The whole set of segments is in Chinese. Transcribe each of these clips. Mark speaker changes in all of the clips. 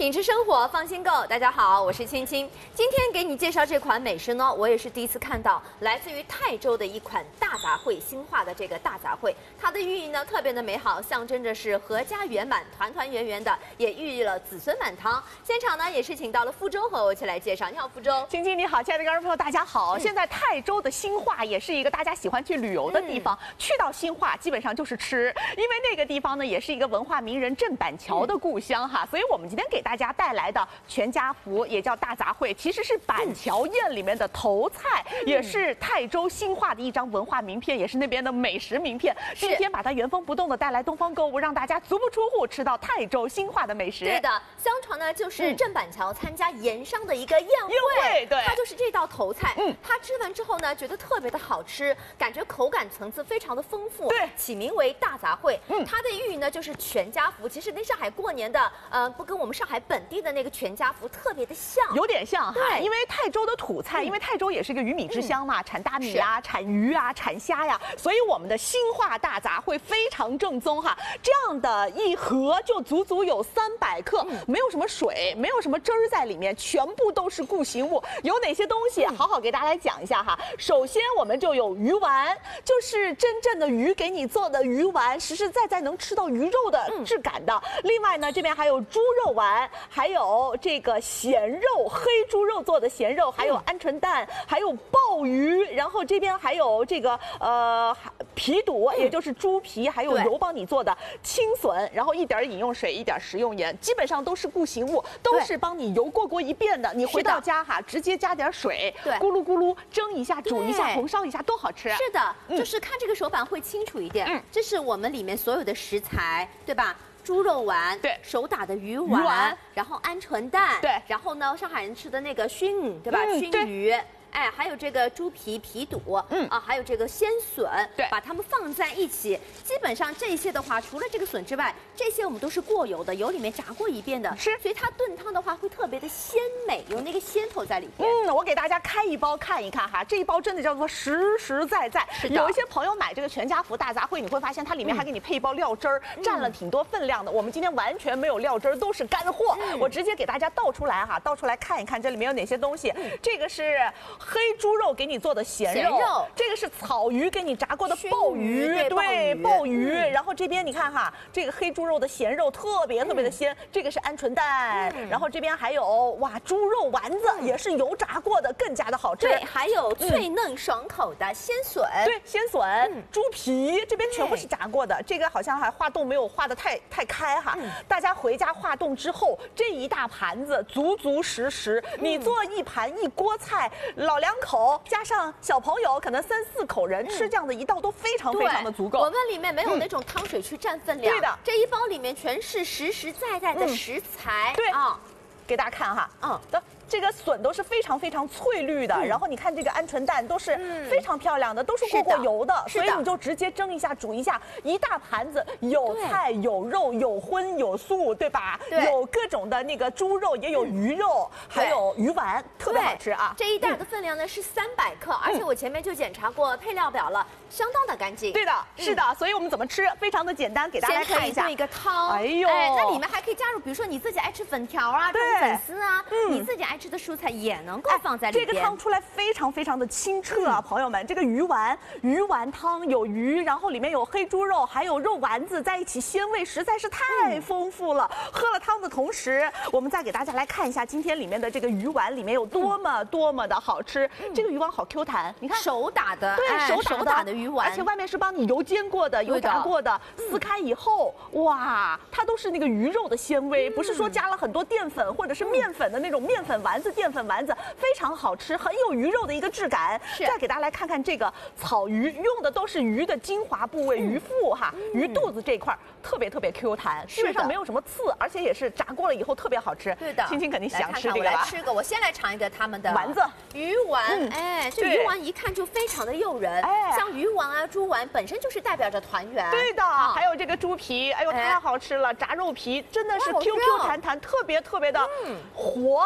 Speaker 1: 品质生活，放心购。大家好，我是青青。今天给你介绍这款美食呢，我也是第一次看到，来自于泰州的一款大杂烩新化的这个大杂烩，它的寓意呢特别的美好，象征着是阖家圆满、团团圆圆的，也寓意了子孙满堂。现场呢也是请到了傅周和我一起来介绍。你好，傅周。
Speaker 2: 青青你好，亲爱的观众朋友大家好。现在泰州的新化也是一个大家喜欢去旅游的地方，去到新化基本上就是吃，因为那个地方呢也是一个文化名人郑板桥的故乡哈，所以我们今天给大家带来的全家福也叫大杂烩，其实是板桥宴里面的头菜，也是泰州新化的一张文化名片，也是那边的美食名片。今天把它原封不动的带来东方购物，让大家足不出户吃到泰州新化的美食。
Speaker 1: 对的，相传呢就是郑板桥参加盐商的一个宴会，
Speaker 2: 对，
Speaker 1: 它就是这道头菜。他吃完之后呢，觉得特别的好吃，感觉口感层次非常的丰富，
Speaker 2: 对，
Speaker 1: 起名为大杂烩。它的寓意呢就是全家福，其实跟上海过年的不跟我们上海本地的那个全家福特别的像，
Speaker 2: 有点像哈。
Speaker 1: 对，
Speaker 2: 因为泰州的土菜，因为泰州也是一个鱼米之乡嘛，产大米啊，产鱼啊，产虾呀，所以我们的新化大杂烩非常正宗哈。这样的一盒就足足有300克，没有什么水，没有什么汁儿在里面，全部都是固形物。有哪些东西？好好给大家来讲一下哈。首先我们就有鱼丸，就是真正的鱼给你做的鱼丸，实实在在能吃到鱼肉的质感的。另外呢，这边还有猪肉丸，还有这个咸肉，黑猪肉做的咸肉，还有鹌鹑蛋，还有鲍鱼，然后这边还有这个皮肚，也就是猪皮，还有油帮你做的青笋，然后一点饮用水，一点食用盐，基本上都是固形物，都是帮你油过一遍的。你回到家哈，直接加点水，咕噜咕噜蒸一下，煮一下，红烧一下，多好吃。
Speaker 1: 是的，就是看这个手板会清楚一点。这是我们里面所有的食材，对吧？猪肉丸，
Speaker 2: 对，
Speaker 1: 手打的鱼丸，然后鹌鹑蛋，
Speaker 2: 对，
Speaker 1: 然后呢，上海人吃的那个熏，对吧？熏鱼。哎，还有这个猪皮皮肚，还有这个鲜笋，
Speaker 2: 对，
Speaker 1: 把它们放在一起。基本上这些的话，除了这个笋之外，这些我们都是过油的，油里面炸过一遍的，
Speaker 2: 是，
Speaker 1: 所以它炖汤的话会特别的鲜美，有那个鲜头在里边。
Speaker 2: 我给大家开一包看一看哈，这一包真的叫做实实在在。有一些朋友买这个全家福大杂烩，你会发现它里面还给你配一包料汁儿，占了挺多分量的。我们今天完全没有料汁儿，都是干货。我直接给大家倒出来哈，倒出来看一看这里面有哪些东西。这个是黑猪肉给你做的咸肉，这个是草鱼给你炸过的鲍鱼，对，鲍鱼。然后这边你看哈，这个黑猪肉的咸肉特别的鲜，这个是鹌鹑蛋，然后这边还有哇猪肉丸子，也是油炸过的，更加的好吃。
Speaker 1: 对，还有脆嫩爽口的鲜笋，
Speaker 2: 对，鲜笋，猪皮这边全部是炸过的，这个好像还化冻没有化的太开哈。大家回家化冻之后，这一大盘子足足实，你做一盘一锅菜，老两口加上小朋友，可能3、4口人吃这样的一道都非常的足够。
Speaker 1: 我们里面没有那种汤水去占分量，
Speaker 2: 对的，
Speaker 1: 这一包里面全是实实在在的食材。
Speaker 2: 对啊，给大家看哈，这个笋都是非常翠绿的，然后你看这个鹌鹑蛋都是非常漂亮的，都是过油的，所以你就直接蒸一下、煮一下，一大盘子有菜有肉有荤有素，对吧？有各种的那个猪肉，也有鱼肉，还有鱼丸，特别好吃啊！
Speaker 1: 这一袋的分量呢是300克，而且我前面就检查过配料表了，相当的干净。
Speaker 2: 对的，是的，所以我们怎么吃非常的简单，给大家看一下。
Speaker 1: 先一个汤，
Speaker 2: 哎呦，
Speaker 1: 那里面还可以加入，比如说你自己爱吃粉条啊，这种粉丝啊，你自己爱吃的蔬菜也能够放在里边。
Speaker 2: 这个汤出来非常的清澈啊，朋友们，这个鱼丸汤有鱼，然后里面有黑猪肉，还有肉丸子在一起，鲜味实在是太丰富了。喝了汤的同时，我们再给大家来看一下今天里面的这个鱼丸里面有多么的好吃。这个鱼丸好 Q 弹，你看
Speaker 1: 手打的，
Speaker 2: 对，手打的
Speaker 1: 鱼丸，
Speaker 2: 而且外面是帮你油煎过的、油炸过的，撕开以后，哇，它都是那个鱼肉的鲜味，不是说加了很多淀粉或者是面粉的那种面粉丸子、淀粉丸子，非常好吃，很有鱼肉的一个质感。再给大家来看看这个草鱼，用的都是鱼的精华部位，鱼腹哈，鱼肚子这块特别 Q 弹，基本上没有什么刺，而且也是炸过了以后特别好吃。
Speaker 1: 对的，
Speaker 2: 青青肯定想吃这个吧？
Speaker 1: 我来吃个，我先来尝一个他们的
Speaker 2: 丸子
Speaker 1: 鱼丸。这鱼丸一看就非常的诱人。像鱼丸啊、猪丸本身就是代表着团圆。
Speaker 2: 对的，还有这个猪皮，哎呦太好吃了，炸肉皮真的是 Q 弹，特别的活啊！这个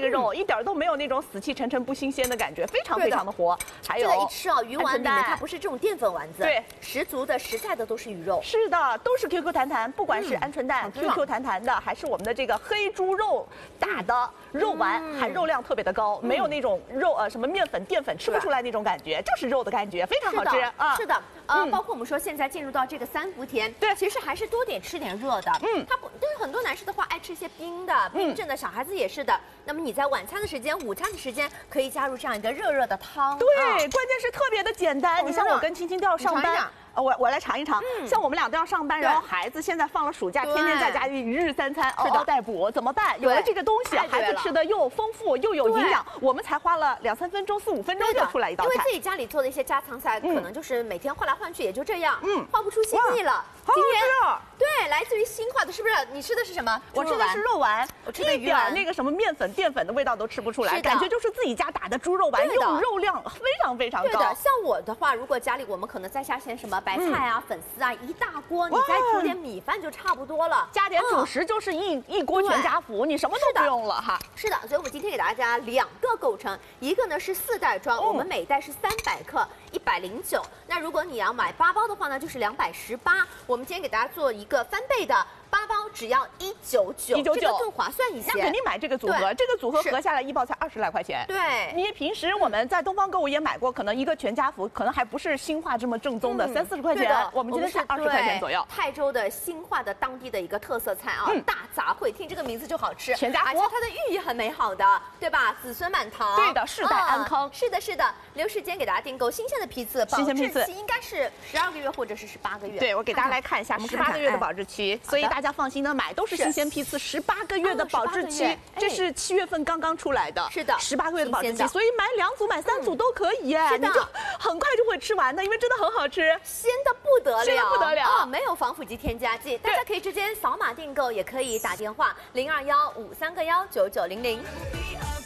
Speaker 2: 个肉，一点都没有那种死气沉沉不新鲜的感觉，非常非常的活。还有
Speaker 1: 这个一吃啊，鱼丸里面它不是这种淀粉丸子，
Speaker 2: 对，
Speaker 1: 十足的实在的都是鱼肉。
Speaker 2: 是的，都是 QQ 弹弹，不管是鹌鹑蛋 QQ 弹弹的，还是我们的这个黑猪肉打的肉丸，含肉量特别的高，没有那种肉什么面粉淀粉吃不出来那种感觉，就是肉的感觉，非常好吃啊。
Speaker 1: 是的，包括我们说现在进入到这个3伏天，
Speaker 2: 对，
Speaker 1: 其实还是多点吃点热的。它不，对于很多男士的话，爱吃一些冰的、冰镇的，小孩子也是的。那么你在晚餐的时间、午餐的时间，可以加入这样一个热热的汤。
Speaker 2: 对，关键是特别的简单。你像我跟青青都要上班。我来尝一尝，像我们俩都要上班，然后孩子现在放了暑假，天天在家一日3餐嗷嗷待哺，怎么办？有了这个东西，孩子吃的又丰富又有营养，我们才花了2、3分钟、4、5分钟就出来一道菜。
Speaker 1: 因为自己家里做的一些家常菜，可能就是每天换来换去也就这样，换不出新意了。
Speaker 2: 好好吃哦！
Speaker 1: 对，来自于新化的，是不是？你吃的是什么？
Speaker 2: 我吃的是肉丸，
Speaker 1: 我吃的
Speaker 2: 一点那个什么面粉、淀粉的味道都吃不出来，感觉就是自己家打的猪肉丸，用肉量非常非常高。
Speaker 1: 对的，像我的话，如果家里我们可能再下些什么白菜啊、粉丝啊，一大锅，你再煮点米饭就差不多了，
Speaker 2: 加点主食就是一锅全家福，你什么都不用了哈。
Speaker 1: 是的，所以我们今天给大家2个构成，一个呢是4袋装，我们每袋是300克，109。那如果你要买8包的话呢，就是218。我们今天给大家做一个翻倍的8包，只要199，这个更划算一些。
Speaker 2: 那肯定买这个组合，这个组合合下来1包才20来块钱。
Speaker 1: 对，
Speaker 2: 因为平时我们在东方购物也买过，可能一个全家福可能还不是新化这么正宗的，30、40块钱，我们今天才20块钱左右。
Speaker 1: 泰州的新化的当地的一个特色菜啊，大杂烩，听这个名字就好吃，
Speaker 2: 全家福，
Speaker 1: 而且它的寓意很美好的，对吧？子孙满堂。
Speaker 2: 对的，世代安康。
Speaker 1: 是的，是的。留时间给大家订购新鲜的批次，保质期应该是12个月或者是18个月。
Speaker 2: 对，我给大家来看一下18个月的保质期，所以大家放心的买，都是新鲜批次，18个月的保质期，这是7月份刚刚出来的，
Speaker 1: 是的
Speaker 2: ，18个月的保质期，所以买2组、买3组都可以，你就很快就会吃完的，因为真的很好吃，
Speaker 1: 鲜的不得了，
Speaker 2: 鲜的不得了
Speaker 1: 啊！没有防腐剂添加剂，大家可以直接扫码订购，也可以打电话0215319900。